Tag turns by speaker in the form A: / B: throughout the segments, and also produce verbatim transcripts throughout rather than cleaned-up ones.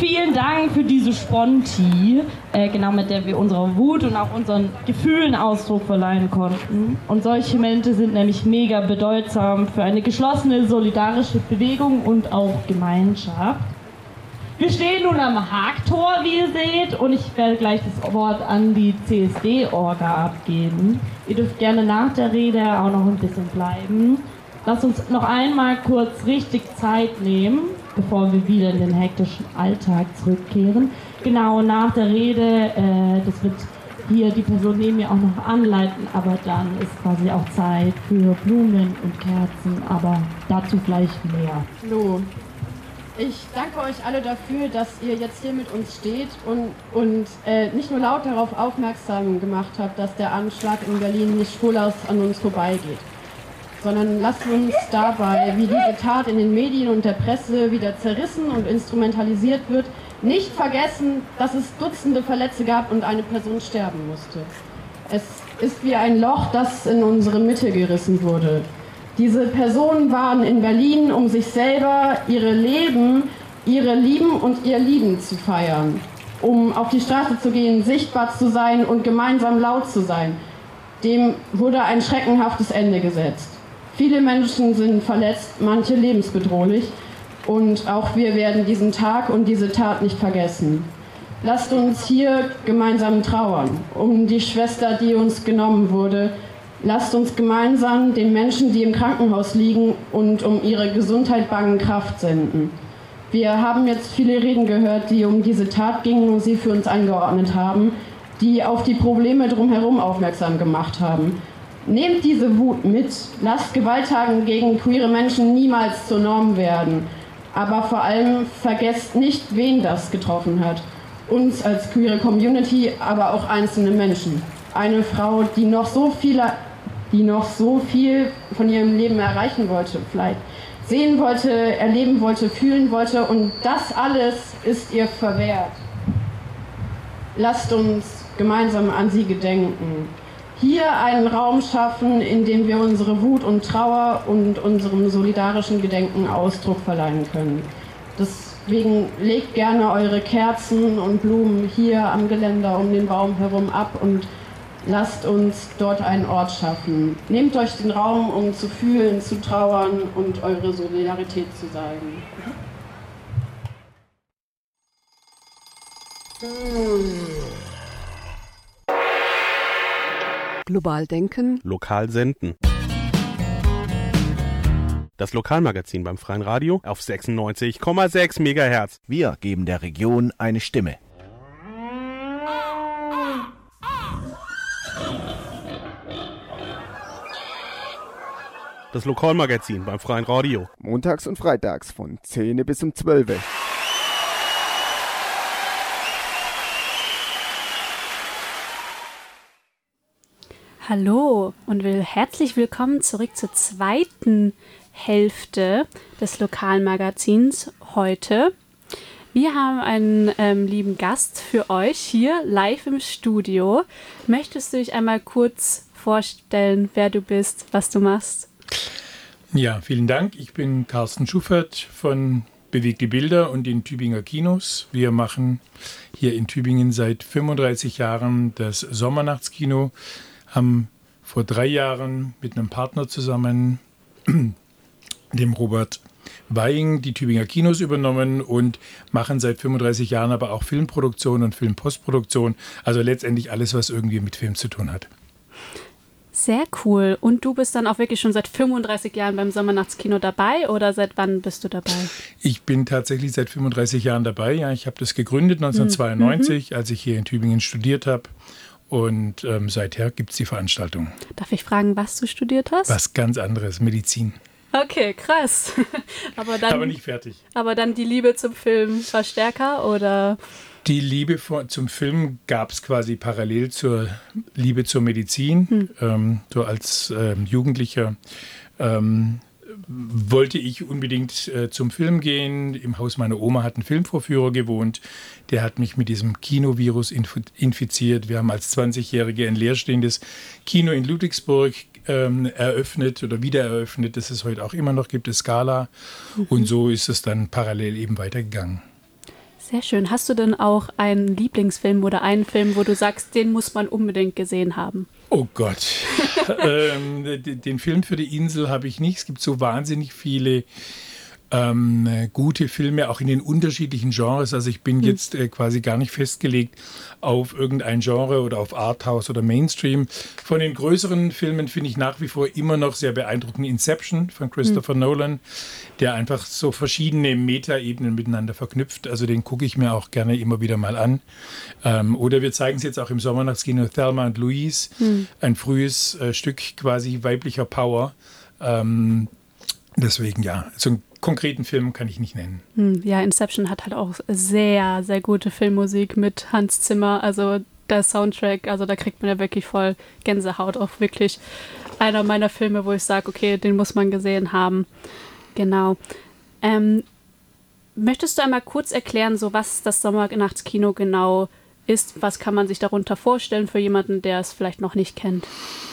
A: vielen Dank für diese Sponti, äh, genau mit der wir unserer Wut und auch unseren Gefühlen Ausdruck verleihen konnten. Und solche Momente sind nämlich mega bedeutsam für eine geschlossene, solidarische Bewegung und auch Gemeinschaft. Wir stehen nun am Haagtor, wie ihr seht, und ich werde gleich das Wort an die C S D-Orga abgeben. Ihr dürft gerne nach der Rede auch noch ein bisschen bleiben. Lasst uns noch einmal kurz richtig Zeit nehmen, bevor wir wieder in den hektischen Alltag zurückkehren. Genau nach der Rede, äh, das wird hier die Person neben mir auch noch anleiten, aber dann ist quasi auch Zeit für Blumen und Kerzen, aber dazu gleich mehr.
B: Hallo. Ich danke euch alle dafür, dass ihr jetzt hier mit uns steht und, und äh, nicht nur laut darauf aufmerksam gemacht habt, dass der Anschlag in Berlin nicht spurlos an uns vorbeigeht, sondern lasst uns dabei, wie diese Tat in den Medien und der Presse wieder zerrissen und instrumentalisiert wird, nicht vergessen, dass es Dutzende Verletzte gab und eine Person sterben musste. Es ist wie ein Loch, das in unsere Mitte gerissen wurde. Diese Personen waren in Berlin, um sich selber, ihre Leben, ihre Lieben und ihr Lieben zu feiern, um auf die Straße zu gehen, sichtbar zu sein und gemeinsam laut zu sein. Dem wurde ein schreckenhaftes Ende gesetzt. Viele Menschen sind verletzt, manche lebensbedrohlich, und auch wir werden diesen Tag und diese Tat nicht vergessen. Lasst uns hier gemeinsam trauern, um die Schwester, die uns genommen wurde. Lasst uns gemeinsam den Menschen, die im Krankenhaus liegen und um ihre Gesundheit bangen, Kraft senden. Wir haben jetzt viele Reden gehört, die um diese Tat gingen und sie für uns eingeordnet haben, die auf die Probleme drumherum aufmerksam gemacht haben. Nehmt diese Wut mit, lasst Gewalttaten gegen queere Menschen niemals zur Norm werden. Aber vor allem vergesst nicht, wen das getroffen hat. Uns als queere Community, aber auch einzelne Menschen. Eine Frau, die noch so viele die noch so viel von ihrem Leben erreichen wollte, vielleicht sehen wollte, erleben wollte, fühlen wollte, und das alles ist ihr verwehrt. Lasst uns gemeinsam an sie gedenken. Hier einen Raum schaffen, in dem wir unsere Wut und Trauer und unserem solidarischen Gedenken Ausdruck verleihen können. Deswegen legt gerne eure Kerzen und Blumen hier am Geländer um den Baum herum ab und lasst uns dort einen Ort schaffen. Nehmt euch den Raum, um zu fühlen, zu trauern und eure Solidarität zu zeigen.
C: Global denken.
D: Lokal senden. Das Lokalmagazin beim Freien Radio auf sechsundneunzig Komma sechs Megahertz.
E: Wir geben der Region eine Stimme.
D: Das Lokalmagazin beim Freien Radio.
F: Montags und freitags von zehn bis um zwölf.
G: Hallo und will herzlich willkommen zurück zur zweiten Hälfte des Lokalmagazins heute. Wir haben einen ähm, lieben Gast für euch hier live im Studio. Möchtest du dich einmal kurz vorstellen, wer du bist, was du machst?
H: Ja, vielen Dank. Ich bin Carsten Schuffert von Bewegte Bilder und den Tübinger Kinos. Wir machen hier in Tübingen seit fünfunddreißig Jahren das Sommernachtskino, haben vor drei Jahren mit einem Partner zusammen, dem Robert Weiing, die Tübinger Kinos übernommen und machen seit fünfunddreißig Jahren aber auch Filmproduktion und Filmpostproduktion, also letztendlich alles, was irgendwie mit Film zu tun hat.
G: Sehr cool. Und du bist dann auch wirklich schon seit fünfunddreißig Jahren beim Sommernachtskino dabei oder seit wann bist du dabei?
H: Ich bin tatsächlich seit fünfunddreißig Jahren dabei. Ja, ich habe das gegründet neunzehnhundertzweiundneunzig, mhm. als ich hier in Tübingen studiert habe. Und ähm, seither gibt es die Veranstaltung.
G: Darf ich fragen, was du studiert hast?
H: Was ganz anderes, Medizin.
G: Okay, krass. aber, dann,
H: aber nicht fertig.
G: Aber dann die Liebe zum Film war stärker, oder?
H: Die Liebe vor, zum Film gab es quasi parallel zur Liebe zur Medizin. Hm. Ähm, so als ähm, Jugendlicher ähm, wollte ich unbedingt äh, zum Film gehen. Im Haus meiner Oma hat ein Filmvorführer gewohnt. Der hat mich mit diesem Kinovirus inf- infiziert. Wir haben als zwanzigjährige ein leerstehendes Kino in Ludwigsburg ähm, eröffnet oder wieder eröffnet, das es heute auch immer noch gibt, das Scala. Mhm. Und so ist es dann parallel eben weitergegangen.
G: Sehr schön. Hast du denn auch einen Lieblingsfilm oder einen Film, wo du sagst, den muss man unbedingt gesehen haben?
H: Oh Gott. ähm, den Film für die Insel habe ich nicht. Es gibt so wahnsinnig viele ähm, gute Filme, auch in den unterschiedlichen Genres. Also ich bin mhm. jetzt äh, quasi gar nicht festgelegt auf irgendein Genre oder auf Arthouse oder Mainstream. Von den größeren Filmen finde ich nach wie vor immer noch sehr beeindruckend Inception von Christopher mhm. Nolan, der einfach so verschiedene Metaebenen miteinander verknüpft. Also den gucke ich mir auch gerne immer wieder mal an. Ähm, oder wir zeigen es jetzt auch im Sommernachtskino, Thelma und Louise, mhm. ein frühes äh, Stück quasi weiblicher Power. Ähm, deswegen ja, so ein konkreten Film kann ich nicht nennen.
G: Ja, Inception hat halt auch sehr, sehr gute Filmmusik mit Hans Zimmer. Also der Soundtrack, also da kriegt man ja wirklich voll Gänsehaut. Auch wirklich einer meiner Filme, wo ich sage, okay, den muss man gesehen haben. Genau. Ähm, möchtest du einmal kurz erklären, so was das Sommernachtskino genau ist? Was kann man sich darunter vorstellen für jemanden, der es vielleicht noch nicht kennt?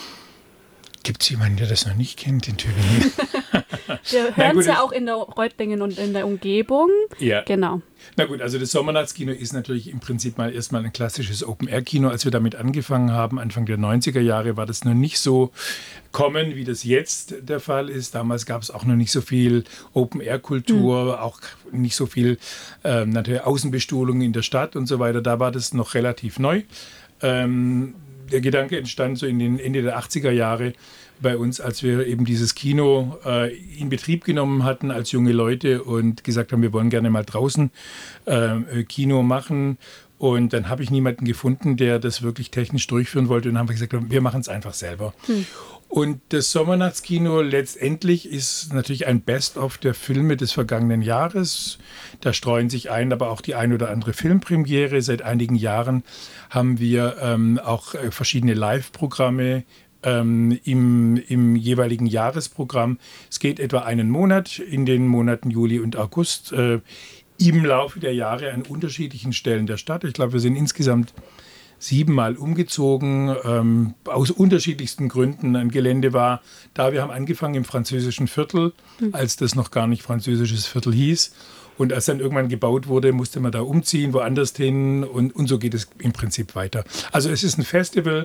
H: Gibt es jemanden, der das noch nicht kennt in Tübingen?
G: Wir hören es ja auch in der Reutlingen und in der Umgebung.
H: Ja.
G: Genau.
H: Na gut, also das Sommernachtskino ist natürlich im Prinzip mal erstmal ein klassisches Open-Air-Kino. Als wir damit angefangen haben, Anfang der neunziger Jahre, war das noch nicht so kommen, wie das jetzt der Fall ist. Damals gab es auch noch nicht so viel Open-Air-Kultur, mhm. auch nicht so viel ähm, natürlich Außenbestuhlung in der Stadt und so weiter. Da war das noch relativ neu. Ähm, der Gedanke entstand so in den Ende der achtziger Jahre bei uns, als wir eben dieses Kino äh, in Betrieb genommen hatten als junge Leute und gesagt haben, wir wollen gerne mal draußen äh, Kino machen. Und dann habe ich niemanden gefunden, der das wirklich technisch durchführen wollte. Und dann haben wir gesagt, wir machen es einfach selber. Hm. Und das Sommernachtskino letztendlich ist natürlich ein Best-of der Filme des vergangenen Jahres. Da streuen sich ein, aber auch die ein oder andere Filmpremiere. Seit einigen Jahren haben wir ähm, auch äh, verschiedene Live-Programme ähm, im, im jeweiligen Jahresprogramm. Es geht etwa einen Monat, in den Monaten Juli und August, äh, im Laufe der Jahre an unterschiedlichen Stellen der Stadt. Ich glaube, wir sind insgesamt siebenmal umgezogen, ähm, aus unterschiedlichsten Gründen. Ein Gelände war da, wir haben angefangen im französischen Viertel, als das noch gar nicht französisches Viertel hieß. Und als dann irgendwann gebaut wurde, musste man da umziehen, woanders hin und, und so geht es im Prinzip weiter. Also es ist ein Festival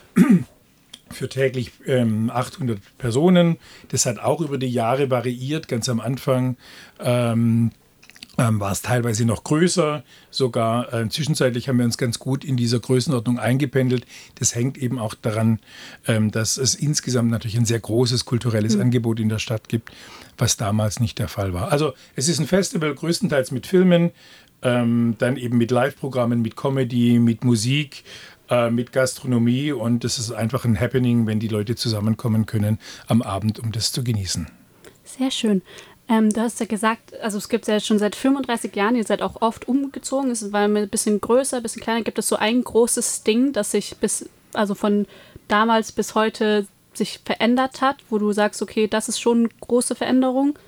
H: für täglich ähm, achthundert Personen. Das hat auch über die Jahre variiert. Ganz am Anfang ähm, Ähm, war es teilweise noch größer, sogar äh, zwischenzeitlich haben wir uns ganz gut in dieser Größenordnung eingependelt. Das hängt eben auch daran, ähm, dass es insgesamt natürlich ein sehr großes kulturelles mhm. Angebot in der Stadt gibt, was damals nicht der Fall war. Also es ist ein Festival größtenteils mit Filmen, ähm, dann eben mit Live-Programmen, mit Comedy, mit Musik, äh, mit Gastronomie und das ist einfach ein Happening, wenn die Leute zusammenkommen können am Abend, um das zu genießen.
G: Sehr schön. Ähm, du hast ja gesagt, also es gibt es ja schon seit fünfunddreißig Jahren, ihr seid auch oft umgezogen, es war ein bisschen größer, ein bisschen kleiner. Gibt es so ein großes Ding, das sich bis, also von damals bis heute sich verändert hat, wo du sagst, okay, das ist schon eine große Veränderung?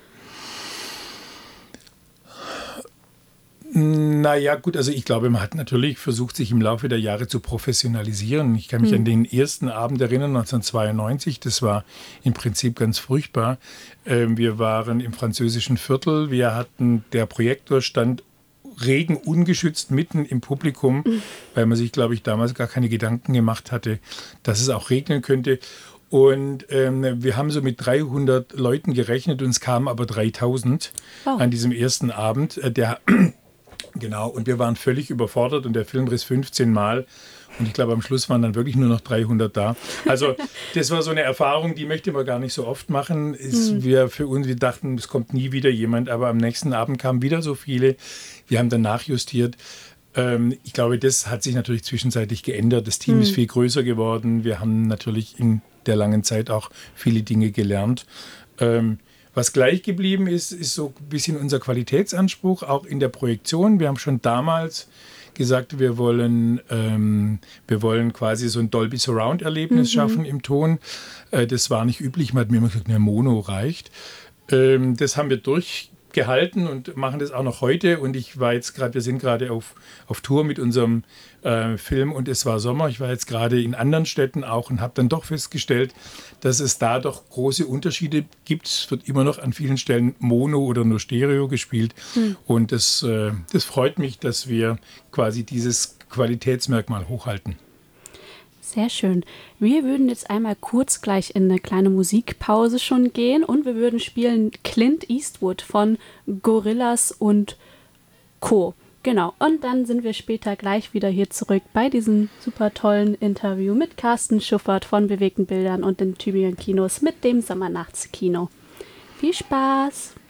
H: Naja, gut, also ich glaube, man hat natürlich versucht, sich im Laufe der Jahre zu professionalisieren. Ich kann mich hm. an den ersten Abend erinnern, neunzehnhundertzweiundneunzig, das war im Prinzip ganz furchtbar. Wir waren im französischen Viertel, wir hatten, der Projektor stand regenungeschützt mitten im Publikum, mhm. weil man sich, glaube ich, damals gar keine Gedanken gemacht hatte, dass es auch regnen könnte. Und ähm, wir haben so mit dreihundert Leuten gerechnet und es kamen aber dreitausend oh. an diesem ersten Abend. Der Genau, und wir waren völlig überfordert und der Film riss fünfzehn Mal und ich glaube, am Schluss waren dann wirklich nur noch dreihundert da. Also das war so eine Erfahrung, die möchte man gar nicht so oft machen. Ist, mhm. wir für uns, wir dachten, es kommt nie wieder jemand, aber am nächsten Abend kamen wieder so viele. Wir haben dann nachjustiert. Ähm, ich glaube, das hat sich natürlich zwischenzeitlich geändert. Das Team mhm. ist viel größer geworden. Wir haben natürlich in der langen Zeit auch viele Dinge gelernt. Ähm, Was gleich geblieben ist, ist so ein bisschen unser Qualitätsanspruch, auch in der Projektion. Wir haben schon damals gesagt, wir wollen, ähm, wir wollen quasi so ein Dolby Surround Erlebnis mhm. schaffen im Ton. Äh, das war nicht üblich, man hat mir immer gesagt, eine Mono reicht. Ähm, das haben wir durch, gehalten und machen das auch noch heute. Und ich war jetzt gerade, wir sind gerade auf, auf Tour mit unserem äh, Film und es war Sommer. Ich war jetzt gerade in anderen Städten auch und habe dann doch festgestellt, dass es da doch große Unterschiede gibt. Es wird immer noch an vielen Stellen Mono oder nur Stereo gespielt. Mhm. Und das, äh, das freut mich, dass wir quasi dieses Qualitätsmerkmal hochhalten.
G: Sehr schön. Wir würden jetzt einmal kurz gleich in eine kleine Musikpause schon gehen und wir würden spielen Clint Eastwood von Gorillaz und Co. Genau, und dann sind wir später gleich wieder hier zurück bei diesem super tollen Interview mit Carsten Schuffert von Bewegten Bildern und den Tübinger Kinos mit dem Sommernachtskino. Viel Spaß!